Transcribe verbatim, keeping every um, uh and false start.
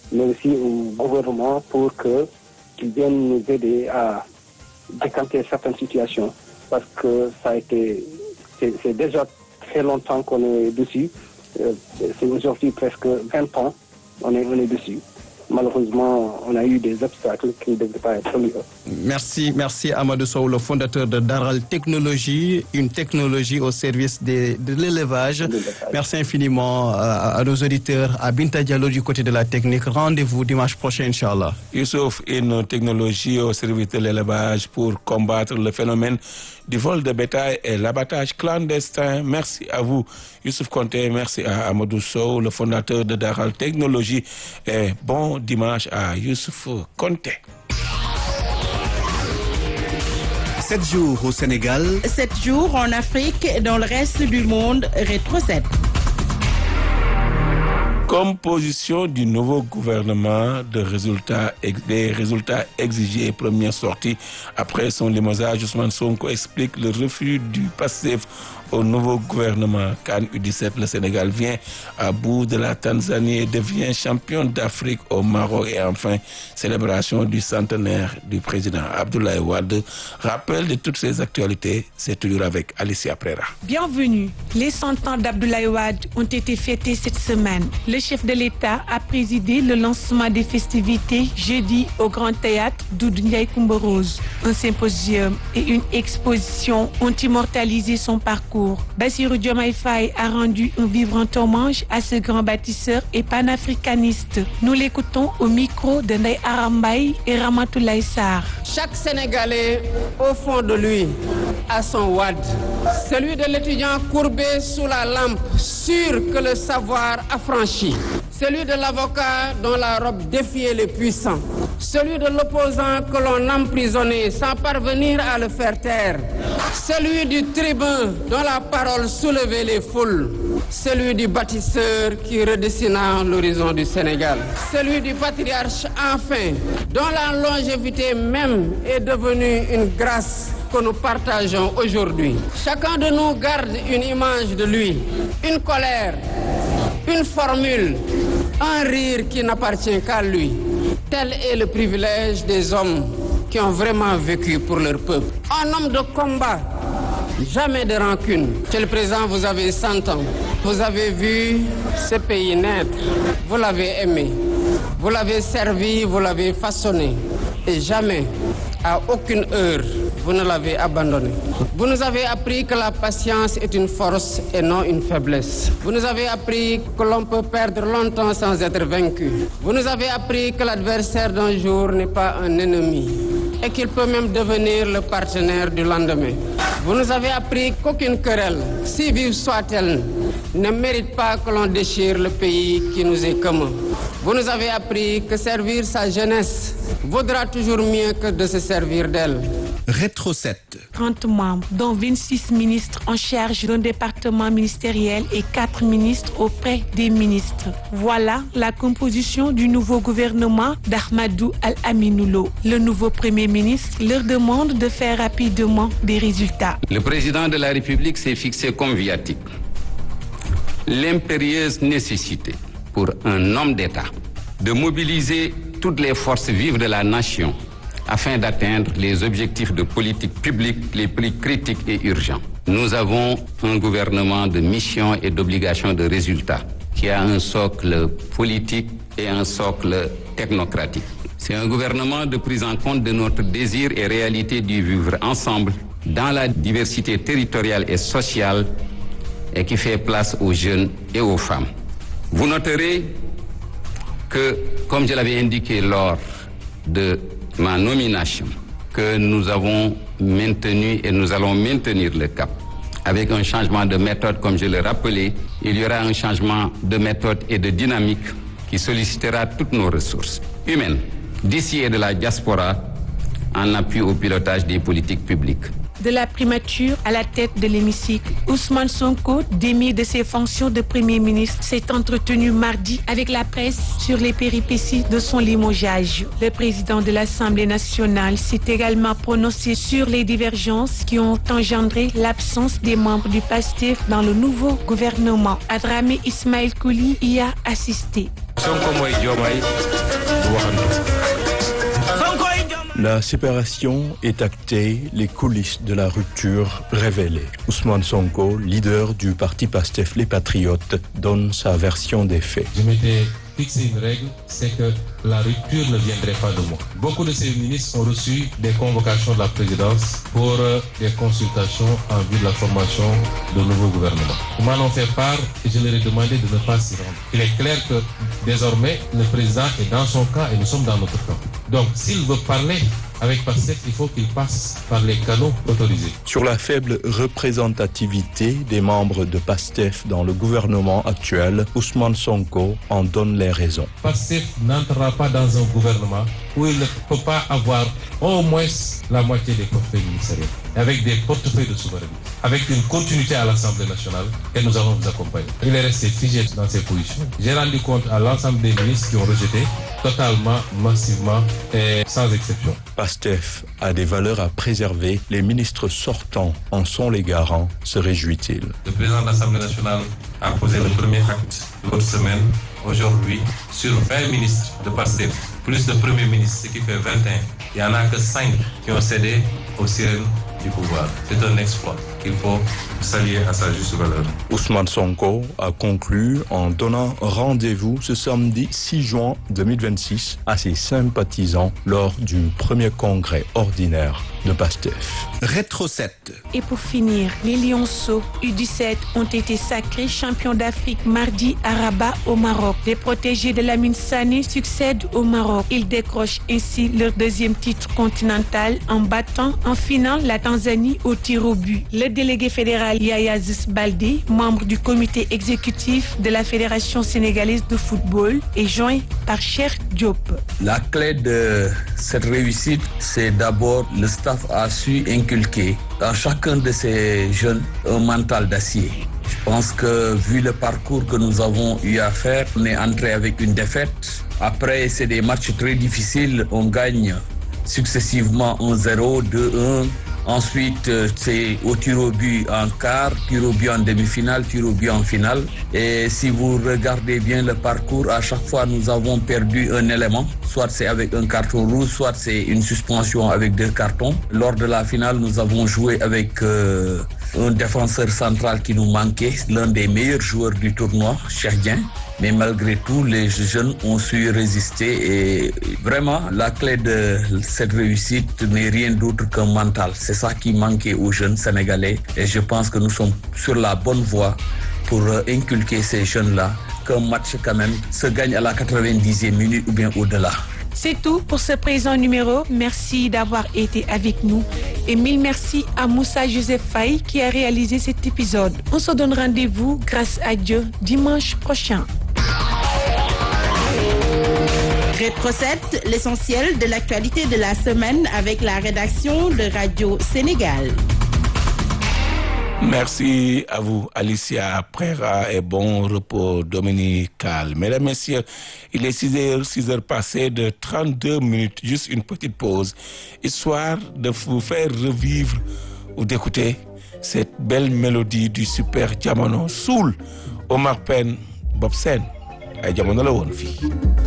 mais aussi au gouvernement pour que qu'ils viennent nous aider à décanter certaines situations, parce que ça a été, c'est, c'est déjà très longtemps qu'on est dessus. Euh, c'est aujourd'hui presque vingt ans on est, on est dessus. Malheureusement, on a eu des obstacles qui ne devraient pas être liés. Merci, merci Amadou Sow, le fondateur de Daral Technologie, une technologie au service de, de l'élevage. Merci infiniment à, à nos auditeurs, à Binta Diallo du côté de la technique. Rendez-vous dimanche prochain, Inch'Allah. Youssouf, une technologie au service de l'élevage pour combattre le phénomène du vol de bétail et l'abattage clandestin. Merci à vous, Youssouf Konté. Merci à Amadou Sow, le fondateur de Daral Technologie. Et bon dimanche à Youssouf Konté. Sept jours au Sénégal. Sept jours en Afrique et dans le reste du monde. Rétro sept. Composition du nouveau gouvernement, de résultats, des résultats exigés, première sortie après son limogeage. Ousmane Sonko explique le refus du Pastef au nouveau gouvernement. CAN U dix-sept, le Sénégal vient à bout de la Tanzanie et devient champion d'Afrique au Maroc. Et enfin, célébration du centenaire du président Abdoulaye Wade. Rappel de toutes ces actualités, c'est toujours avec Alicia Prera. Bienvenue. Les cent ans d'Abdoulaye Wade ont été fêtés cette semaine. Le chef de l'État a présidé le lancement des festivités jeudi au Grand Théâtre Doudou Ndiaye Coumba Rose. Un symposium et une exposition ont immortalisé son parcours. Bassirou Diomaye Faye a rendu un vibrant hommage à ce grand bâtisseur et panafricaniste. Nous l'écoutons au micro de Ndeye Aram Mbaye et Ramatoulaye Sarr. Chaque Sénégalais, au fond de lui, a son Wade. Celui de l'étudiant courbé sous la lampe, sûr que le savoir affranchit. Celui de l'avocat dont la robe défiait les puissants. Celui de l'opposant que l'on emprisonnait sans parvenir à le faire taire. Celui du tribun dont la parole soulevait les foules. Celui du bâtisseur qui redessina l'horizon du Sénégal. Celui du patriarche enfin, dont la longévité même est devenue une grâce que nous partageons aujourd'hui. Chacun de nous garde une image de lui, une colère, une formule, un rire qui n'appartient qu'à lui. Tel est le privilège des hommes qui ont vraiment vécu pour leur peuple. Un homme de combat, jamais de rancune. Monsieur le Président, vous avez cent ans. Vous avez vu ce pays naître. Vous l'avez aimé. Vous l'avez servi, vous l'avez façonné. Et jamais, à aucune heure, vous ne l'avez abandonné. Vous nous avez appris que la patience est une force et non une faiblesse. Vous nous avez appris que l'on peut perdre longtemps sans être vaincu. Vous nous avez appris que l'adversaire d'un jour n'est pas un ennemi et qu'il peut même devenir le partenaire du lendemain. Vous nous avez appris qu'aucune querelle, si vive soit-elle, ne mérite pas que l'on déchire le pays qui nous est commun. Vous nous avez appris que servir sa jeunesse vaudra toujours mieux que de se servir d'elle. Rétro sept. trente membres, dont vingt-six ministres en charge d'un département ministériel et quatre ministres auprès des ministres. Voilà la composition du nouveau gouvernement d'Ahmadou Al-Aminoulo. Le nouveau Premier ministre leur demande de faire rapidement des résultats. Le président de la République s'est fixé comme viatique l'impérieuse nécessité pour un homme d'État de mobiliser toutes les forces vives de la nation afin d'atteindre les objectifs de politique publique les plus critiques et urgents. Nous avons un gouvernement de mission et d'obligation de résultats qui a un socle politique et un socle technocratique. C'est un gouvernement de prise en compte de notre désir et réalité du vivre ensemble dans la diversité territoriale et sociale et qui fait place aux jeunes et aux femmes. Vous noterez que, comme je l'avais indiqué lors de ma nomination, que nous avons maintenu et nous allons maintenir le cap. Avec un changement de méthode, comme je l'ai rappelé, il y aura un changement de méthode et de dynamique qui sollicitera toutes nos ressources humaines, d'ici et de la diaspora, en appui au pilotage des politiques publiques. De la primature à la tête de l'hémicycle, Ousmane Sonko, démis de ses fonctions de Premier ministre, s'est entretenu mardi avec la presse sur les péripéties de son limogeage. Le président de l'Assemblée nationale s'est également prononcé sur les divergences qui ont engendré l'absence des membres du PASTEF dans le nouveau gouvernement. Adramé Ismaël Kouli y a assisté. Sonko mooy Diomaye La séparation est actée, les coulisses de la rupture révélées. Ousmane Sonko, leader du parti Pastef Les Patriotes, donne sa version des faits. Je m'étais fixé une règle, c'est que la rupture ne viendrait pas de moi. Beaucoup de ces ministres ont reçu des convocations de la présidence pour des consultations en vue de la formation de nouveaux gouvernements. Ils m'en ont fait part et je leur ai demandé de ne pas s'y rendre. Il est clair que désormais, le président est dans son camp et nous sommes dans notre camp. Donc, s'il veut parler avec Pastef, il faut qu'il passe par les canaux autorisés. Sur la faible représentativité des membres de Pastef dans le gouvernement actuel, Ousmane Sonko en donne les raisons. Pastef n'entrera pas dans un gouvernement où il ne peut pas avoir au moins la moitié des portefeuilles ministériels, avec des portefeuilles de souveraineté, avec une continuité à l'Assemblée nationale, et nous allons vous accompagner. Il est resté figé dans ses positions. J'ai rendu compte à l'ensemble des ministres qui ont rejeté totalement, massivement et sans exception. Pastef a des valeurs à préserver. Les ministres sortants en sont les garants, se réjouit-il. Le président de l'Assemblée nationale a posé le premier acte l'autre semaine, aujourd'hui, sur vingt ministres de Pastef, plus le premier ministre, ce qui fait vingt et un. Il n'y en a que cinq qui ont cédé aux sirènes du pouvoir. C'est un exploit qu'il faut saluer à sa juste valeur. Ousmane Sonko a conclu en donnant rendez-vous ce samedi six juin deux mille vingt-six à ses sympathisants lors du premier congrès ordinaire de Pastef. Rétro sept. Et pour finir, les Lionceaux U dix-sept ont été sacrés champions d'Afrique mardi à Rabat au Maroc. Les protégés de Lamine Sané succèdent au Maroc. Ils décrochent ainsi leur deuxième titre continental en battant en finale la Tanzanie au tir au but. Le délégué fédéral Yaya Ziz Baldé, membre du comité exécutif de la Fédération sénégalaise de football, est joint par Cheikh Diop. La clé de cette réussite, c'est d'abord le staff a su inculquer dans chacun de ces jeunes un mental d'acier. Je pense que vu le parcours que nous avons eu à faire, on est entré avec une défaite. Après, c'est des matchs très difficiles. On gagne successivement un zéro, deux un. Ensuite, c'est au tir au but en quart, tir au but en demi-finale, tir au but en finale. Et si vous regardez bien le parcours, à chaque fois, nous avons perdu un élément. Soit c'est avec un carton rouge, soit c'est une suspension avec deux cartons. Lors de la finale, nous avons joué avec euh, un défenseur central qui nous manquait, l'un des meilleurs joueurs du tournoi, Cheikh Dieng. Mais malgré tout, les jeunes ont su résister et vraiment, la clé de cette réussite n'est rien d'autre qu'un mental. C'est ça qui manquait aux jeunes Sénégalais et je pense que nous sommes sur la bonne voie pour inculquer ces jeunes-là qu'un match quand même se gagne à la quatre-vingt-dixième minute ou bien au-delà. C'est tout pour ce présent numéro. Merci d'avoir été avec nous. Et mille merci à Moussa Joseph Faye qui a réalisé cet épisode. On se donne rendez-vous, grâce à Dieu, dimanche prochain. Rétro sept, l'essentiel de l'actualité de la semaine avec la rédaction de Radio Sénégal. Merci à vous, Alicia Prera, et bon repos dominical. Mesdames, Messieurs, il est six heures, six heures passées de trente-deux minutes, juste une petite pause, histoire de vous faire revivre ou d'écouter cette belle mélodie du super Jamono Soul, Omar Pène, Bob Sen, ay jamono la woon fii.